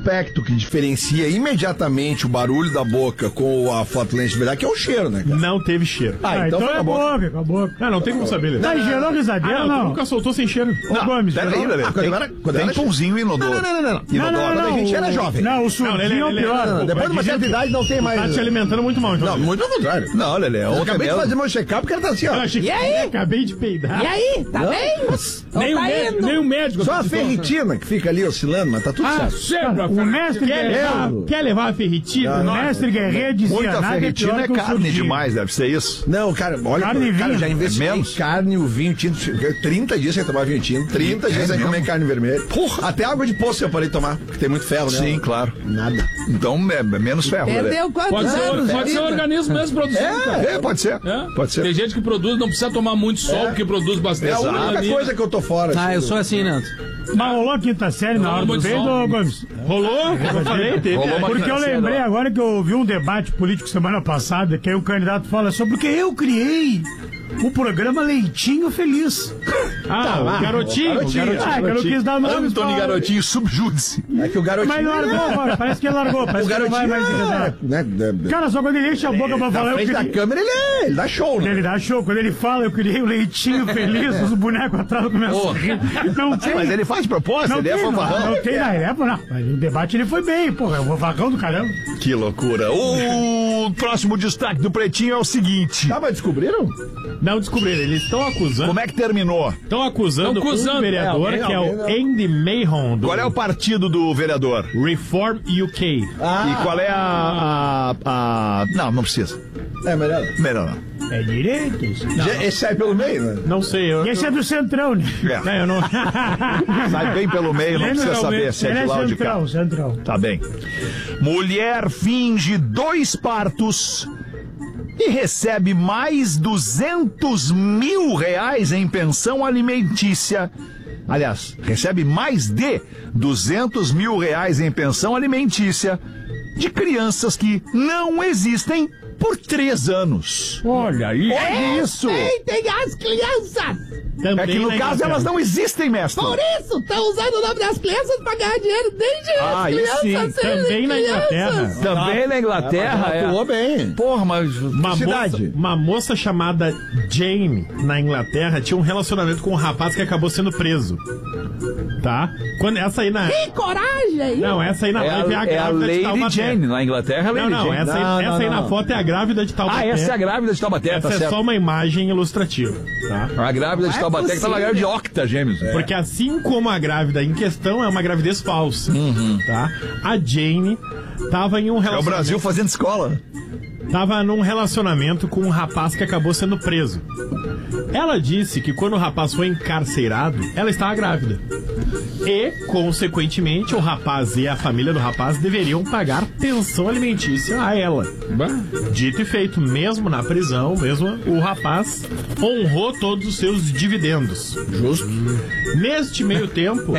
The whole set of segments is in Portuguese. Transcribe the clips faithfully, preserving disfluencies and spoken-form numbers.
aspecto que diferencia imediatamente o barulho da boca com a foto lente de verdade, que é o cheiro, né, cara? Não teve cheiro. Ah, ah então, então é boca, acabou. Não, não tem como saber. Tá gerou risadeira, ah, não? não. Nunca soltou sem cheiro. Não, Ô, Gomes, pera aí, Lelê. Ah, quando era, quando tem era pãozinho inodoro. Não, não, não, não. não. Inodoro. Não, não, não, quando a gente era jovem. Não, o surdinho é o pior. Não, não, depois de uma certa idade não tem mais... Tá te alimentando muito mal, então. Não, muito ao contrário. Não, Lelê, eu acabei de fazer meu check-up porque ele tá assim, ó. E aí? Acabei de peidar. E aí? Tá bem? Nem o médico, nem o médico. Só a ferritina que fica ali oscilando, mas tá tudo ah, certo. Sempre, o mestre quer levar, quer levar a ferritina? O mestre Guerreiro dizia muita nada ferritina é é carne demais, deve ser isso. Não, cara, olha, carne e cara, vinho. já investiguei Menos. carne, o vinho tinto, trinta dias sem tomar vinho tinto, trinta dias sem comer carne vermelha. Porra. Até água de poço eu parei de tomar, porque tem muito ferro, né? Sim, claro. Nada. Então, é menos ferro, Lelê. Perdeu quantos Pode ser, anos? pode ser o organismo mesmo produzindo, É, cara. É, pode ser. É? Pode ser. Tem gente que produz, não precisa tomar muito sol, É. porque produz bastante. É a única melanina. coisa que eu tô fora. Ah, assim, eu sou assim, Neto. Mas rolou a quinta série na hora do muito peido, sol. Gomes? Rolou? Eu falei, teve. Rolou uma Porque eu quinta lembrei série, agora que eu ouvi um debate político semana passada, que aí o candidato fala sobre porque eu criei o programa Leitinho Feliz. Ah, Tá, o lá, garotinho. o garotinho. garotinho. Ah, que eu não quis dar nome. Antony só- Garotinho subjúdice. É que o garotinho... Mas não largou agora, parece que ele largou, parece O que ele não vai garotinho mais é, enganar. né, né, Cara, só quando ele enche a boca pra falar, na eu frente da criei... câmera ele, é, ele dá show, né? Ele dá show, quando ele fala, eu criei o Leitinho Feliz, os bonecos atrás começam a rir. Não tem... Mas ele faz proposta, Não ele é tem, não, fanfarrão. não tem na época, não. Mas o debate ele foi bem, porra, é um fanfarrão do caramba. Que loucura. O próximo destaque do Pretinho é o seguinte. Tá, mas descobriram? Não descobriram, eles estão acusando. Como é que terminou? Estão acusando Tão acusando. um vereador É, alguém, que é o alguém, Andy Mahon, do Qual é o partido do vereador? Reform U K. E qual é a, a, a... Não, não precisa. É, melhor. Melhor não. É direitos. Já- Esse sai pelo meio, né? Não sei, eu... E esse é do Centrão, né? É. Não, eu não... Sai bem pelo meio, não Ele precisa não, saber se é ele de lá ou de cá. central, central. Tá bem. Mulher finge dois partos e recebe mais duzentos mil reais em pensão alimentícia. Aliás, recebe mais de duzentos mil reais em pensão alimentícia de crianças que não existem por três anos. Olha aí. É isso! Tem, tem as crianças! É que no na caso Inglaterra. elas não existem, mestre. Por isso, estão usando o nome das crianças pra ganhar dinheiro desde Ah, as aí crianças sim. serem Também na crianças. Inglaterra. Também na Inglaterra é. Atuou bem. Porra, mas. Uma moça, Cidade. uma moça chamada Jane, na Inglaterra, tinha um relacionamento com um rapaz que acabou sendo preso. Tá? Quando essa aí na... Que coragem! Não, essa aí na É a, live é a é a grávida de Lady Taubaté. Jane. Na Inglaterra é a Não, Lady não, Jane. essa, aí, Não, essa não, aí na não. foto é a grávida de Taubaté. Ah, essa é a grávida de Taubaté, Essa tá é certo. só uma imagem ilustrativa, tá? A grávida de Não é Taubaté que tava possível. grávida de octa gêmeos. Porque assim como a grávida em questão é uma gravidez falsa, tá? A Jane tava em um É o relacionamento... Brasil fazendo escola. Tava num relacionamento com um rapaz que acabou sendo preso. Ela disse que quando o rapaz foi encarcerado, ela estava grávida. E, consequentemente, o rapaz e a família do rapaz deveriam pagar pensão alimentícia a ela. Dito e feito, mesmo na prisão, mesmo o rapaz honrou todos os seus dividendos. Justo. Neste meio tempo,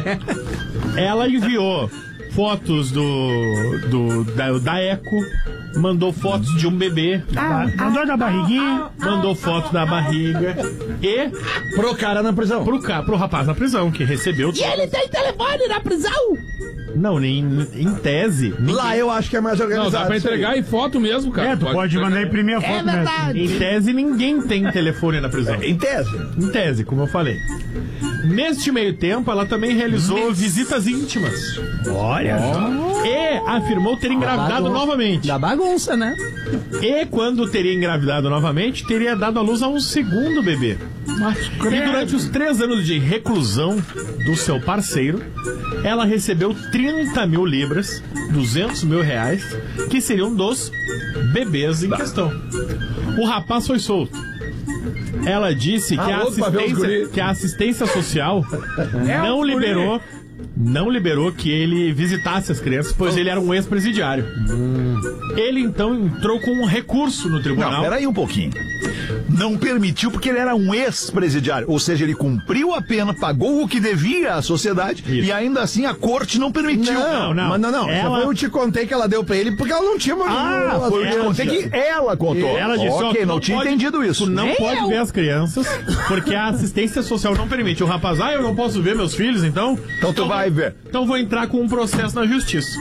ela enviou fotos do, do da, da Eco, mandou fotos de um bebê, Mandou da barriguinha. mandou foto da barriga e Pro cara na prisão. pro, ca- pro rapaz na prisão, que recebeu... E ele tem telefone na prisão? Não, nem em tese. ninguém- Lá eu acho que é mais Não, organizado. dá pra isso aí. entregar em foto mesmo, cara. É, tu pode mandar imprimir a foto, É né? verdade. Em tese, ninguém tem telefone na prisão. Em tese. Em tese, como eu falei. Neste meio tempo, ela também realizou visitas íntimas. Olha só. E afirmou ter engravidado bagunça. novamente. Da bagunça, né? E quando teria engravidado novamente, teria dado à luz a um segundo bebê. E durante os três anos de reclusão do seu parceiro, ela recebeu trinta mil libras, duzentos mil reais, que seriam dos bebês em questão. O rapaz foi solto. Ela disse que, Ah, a louco pra ver os assistência, guri. que a assistência social não liberou não liberou que ele visitasse as crianças, pois ele era um ex-presidiário. Ele então entrou com um recurso no tribunal. Não, peraí um pouquinho. Não permitiu porque ele era um ex-presidiário. Ou seja, ele cumpriu a pena, pagou o que devia à sociedade Isso. e ainda assim a corte não permitiu. Não, não. Mas não, não. Ela- Ela... Eu te contei que ela deu pra ele porque ela não tinha... Ah, foi o que eu ela contei disse- que ela contou. Ela disse, ó, ok, tu não, tinha pode- entendido isso. Tu não Nem pode eu. ver as crianças, porque a assistência social não permite. O rapaz, ah, eu não posso ver meus filhos, então... Então tu vai ver. Então vou entrar com um processo na justiça.